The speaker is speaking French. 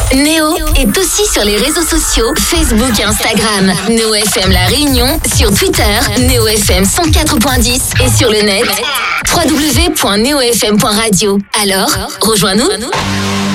Néo est aussi sur les réseaux sociaux Facebook et Instagram. Néo FM La Réunion sur Twitter, Néo FM 104.10 et sur le net www.neofm.radio. Alors, rejoins-nous.